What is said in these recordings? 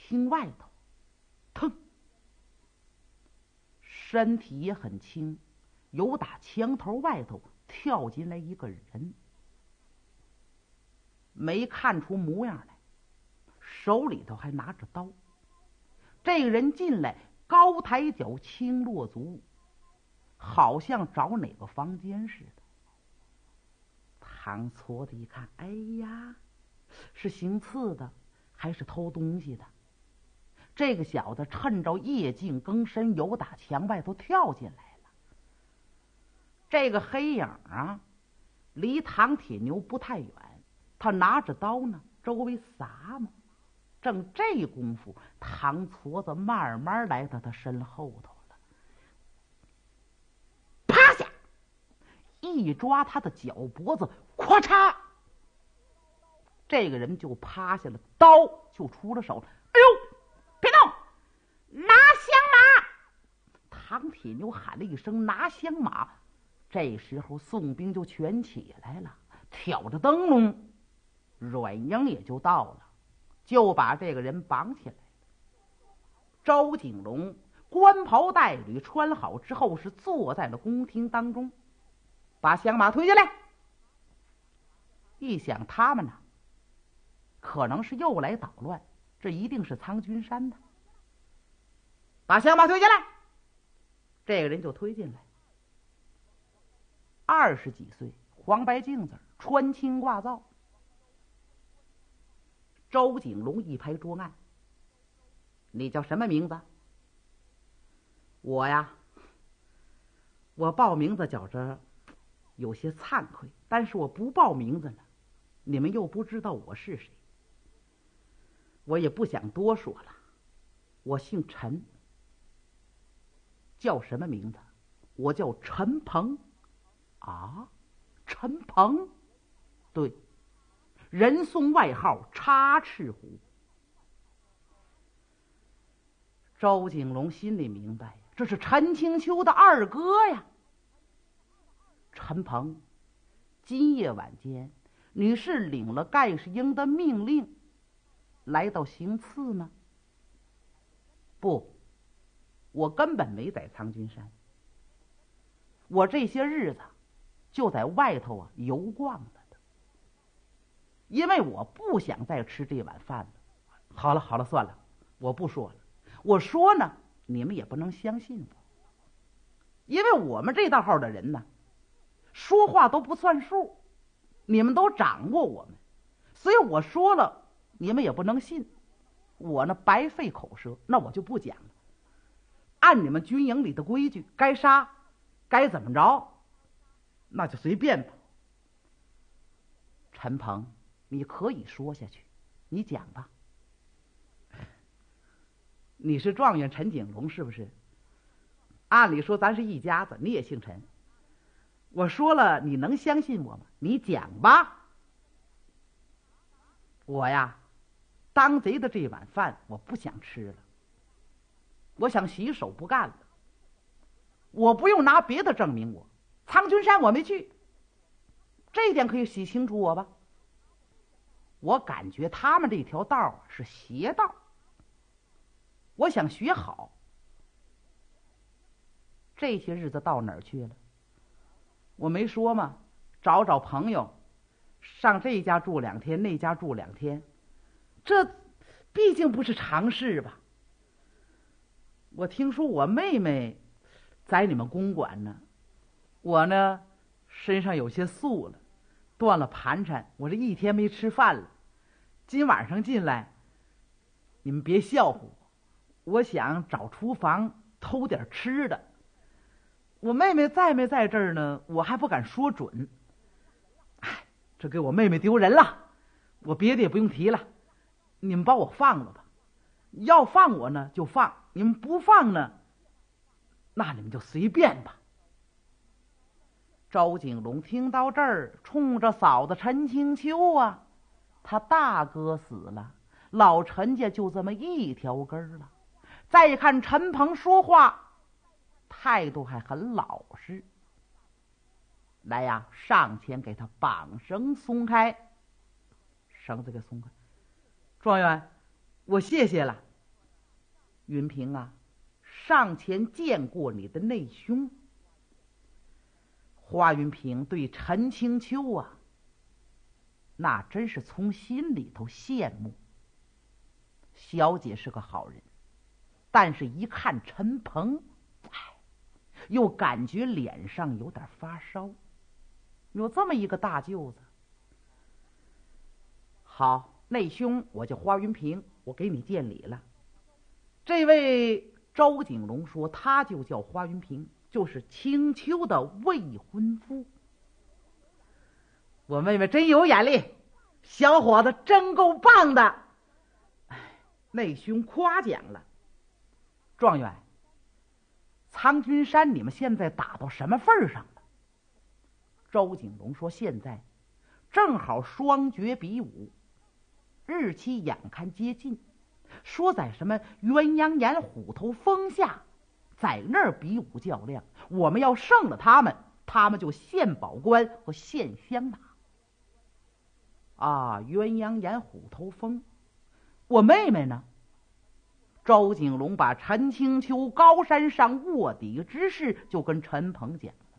厅外头，腾，身体也很轻，由打墙头外头跳进来一个人，没看出模样来，手里头还拿着刀。这个人进来，高抬脚，轻落足，好像找哪个房间似的。唐矬子一看，哎呀，是行刺的还是偷东西的？这个小子趁着夜静更深，由打墙外头跳进来了。这个黑影啊，离唐铁牛不太远，他拿着刀呢，周围撒嘛。正这功夫，唐矬子慢慢来到他身后头了，趴下，一抓他的脚脖子，咵嚓，这个人就趴下了，刀就出了手了。哎呦，别动，拿香马！唐铁牛喊了一声拿香马。这时候宋兵就全起来了，挑着灯笼，阮英也就到了，就把这个人绑起来。周景龙官袍带履穿好之后，是坐在了宫廷当中，把香马推进来。一想他们呢，可能是又来捣乱，这一定是苍君山的。把香马推进来，这个人就推进来。20几岁，黄白镜子，穿青挂皂。周景龙一拍桌案：“你叫什么名字？”“我呀，我报名字觉着有些惭愧，但是我不报名字呢，你们又不知道我是谁。我也不想多说了，我姓陈。”“叫什么名字？”“我叫陈鹏。”“啊，陈鹏？”“对，人送外号插翅虎。”周景龙心里明白，这是陈清秋的二哥呀。陈鹏，今夜晚间，你是领了盖世英的命令来到行刺吗？”“不，我根本没在苍君山，我这些日子就在外头游逛了的，因为我不想再吃这碗饭了。”“好了好了，算了，我不说了。我说呢，你们也不能相信我，因为我们这道号的人呢，说话都不算数，你们都掌握我们，所以我说了，你们也不能信。我呢，白费口舌，那我就不讲了。按你们军营里的规矩，该杀，该怎么着，那就随便吧。”“陈鹏，你可以说下去，你讲吧。”“你是状元陈景龙是不是？按理说咱是一家子，你也姓陈。我说了，你能相信我吗？你讲吧。”“我呀，当贼的这碗饭我不想吃了，我想洗手不干了。我不用拿别的证明我苍君山我没去，这一点可以洗清楚我吧。我感觉他们这条道是邪道，我想学好。这些日子到哪儿去了？我没说吗？找找朋友，上这家住2天，那家住2天，这毕竟不是常事吧。我听说我妹妹在你们公馆呢，我呢身上有些素了，断了盘缠，我这1天没吃饭了。今晚上进来，你们别笑话我想找厨房偷点吃的。我妹妹在没在这儿呢，我还不敢说准。哎，这给我妹妹丢人了，我别的也不用提了，你们把我放了吧。要放我呢就放，你们不放呢，那你们就随便吧。”周景龙听到这儿，冲着嫂子陈清秋啊，他大哥死了，老陈家就这么一条根了。再看陈鹏说话态度还很老实，来呀，上前给他绑绳松开，绳子给松开。“状元，我谢谢了， 云平啊，上前见过你的内兄。华云平对陈清秋啊，那真是从心里头羡慕。小姐是个好人，但是一看陈鹏，又感觉脸上有点发烧。有这么一个大舅子，好，内兄我叫花云平，我给你见礼了。这位周景龙说，他就叫花云平，就是青秋的未婚夫。我妹妹真有眼力，小伙子真够棒的。内兄夸奖了。状元，苍君山你们现在打到什么份上了？周景龙说，现在正好双绝比武，日期眼看接近，说在什么鸳鸯岩虎头峰下，在那儿比武较量，我们要胜了他们，他们就献宝冠和献香马。啊，鸳鸯岩虎头峰，我妹妹呢？周景龙把陈清秋高山上卧底之事就跟陈鹏讲了。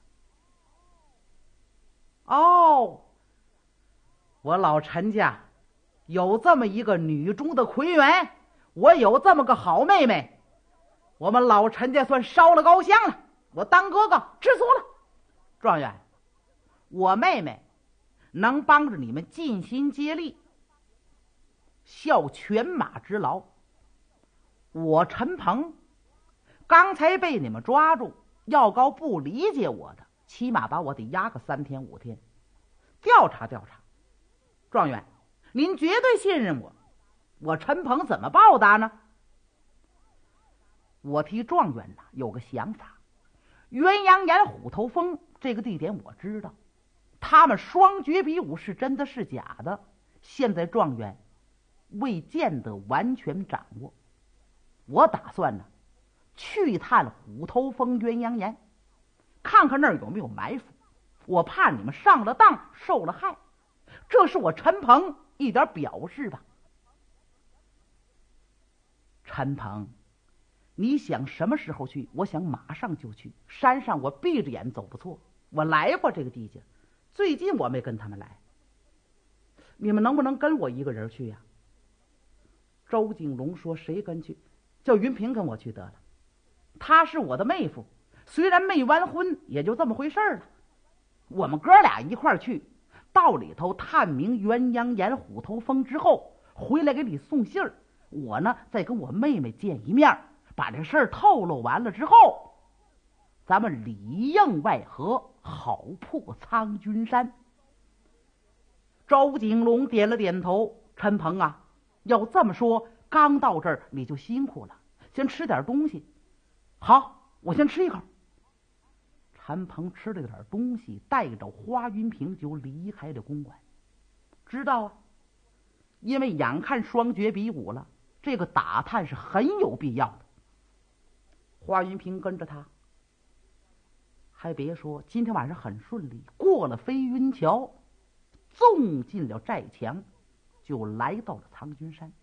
哦，我老陈家有这么一个女中的魁元，我有这么个好妹妹，我们老陈家算烧了高香了，我当哥哥知足了。状元，我妹妹能帮着你们尽心竭力，效犬马之劳。我陈鹏刚才被你们抓住，要告不理解我的，起码把我得押个3天5天，调查调查。状元，您绝对信任我，我陈鹏怎么报答呢？我替状元呢有个想法。鸳鸯岩虎头峰这个地点我知道，他们双绝比武是真的是假的，现在状元未见得完全掌握。我打算呢去探虎头峰鸳鸯岩，看看那儿有没有埋伏，我怕你们上了当受了害，这是我陈鹏一点表示吧。陈鹏，你想什么时候去？我想马上就去。山上我闭着眼走不错，我来过这个地界，最近我没跟他们来。你们能不能跟我一个人去呀？周景龙说，谁跟去？叫云平跟我去得了，她是我的妹夫，虽然没完婚，也就这么回事了。我们哥俩一块儿去，到里头探明鸳鸯岩虎头峰之后，回来给你送信儿。我呢再跟我妹妹见一面，把这事儿透露完了之后，咱们里应外合，好破苍君山。周景龙点了点头。陈鹏啊，要这么说，刚到这儿你就辛苦了，先吃点东西。好，我先吃一口。陈鹏吃了点东西，带着花云平就离开了公馆。知道啊，因为眼看双绝比武了，这个打探是很有必要的。花云平跟着他，还别说，今天晚上很顺利，过了飞云桥，纵进了寨墙，就来到了苍君山。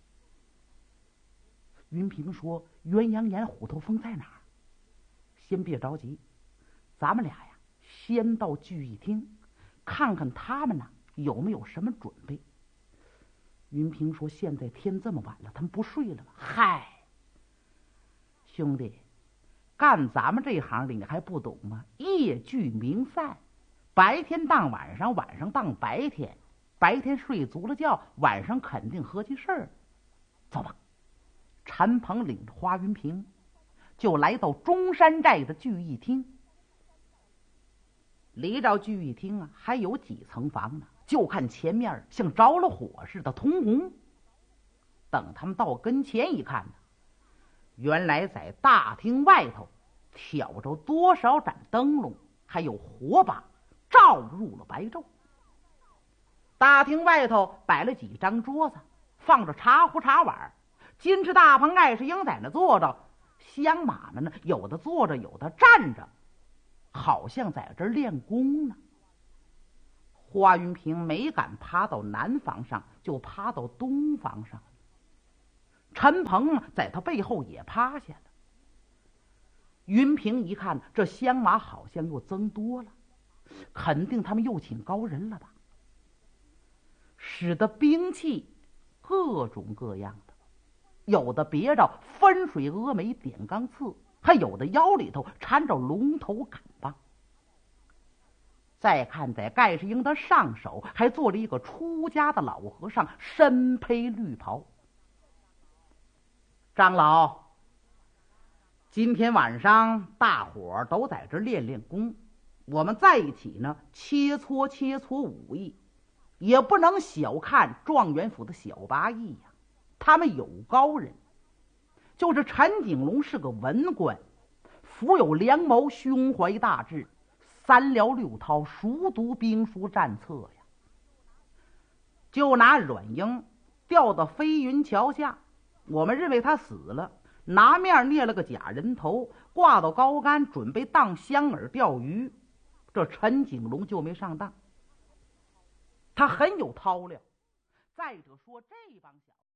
云平说，鸳鸯岩虎头峰在哪儿？先别着急，咱们俩呀先到聚义厅看看他们呢有没有什么准备。云平说，现在天这么晚了，他们不睡了吗？嗨，兄弟，干咱们这行的你还不懂吗？夜聚明散，白天当晚上，晚上当白天，白天睡足了觉，晚上肯定合计事儿。走吧。陈鹏领着花云平就来到中山寨的聚义厅。离着聚义厅啊还有几层房呢，就看前面像着了火似的通红。等他们到跟前一看呢，原来在大厅外头挑着多少盏灯笼，还有火把照入了白昼。大厅外头摆了几张桌子，放着茶壶茶碗，金翅大鹏艾世英在那坐着，香马们呢有的坐着有的站着，好像在这儿练功呢。花云平没敢趴到南房上，就趴到东房上。 陈鹏在他背后也趴下了。云平一看，这香马好像又增多了，肯定他们又请高人了吧？使的兵器各种各样的，有的别着分水峨眉点钢刺，还有的腰里头缠着龙头杆棒。再看在盖世英的上手，还坐了一个出家的老和尚，身披绿袍。长老，今天晚上大伙儿都在这练练功，我们在一起呢，切磋武艺，也不能小看状元府的小八义呀，他们有高人。就是陈景龙是个文官，腹有良谋，胸怀大志，三辽六韬，熟读兵书战策呀。就拿阮英掉到飞云桥下，我们认为他死了，拿面捏了个假人头，挂到高杆，准备当香饵钓鱼。这陈景龙就没上当，他很有韬略。再者说这帮小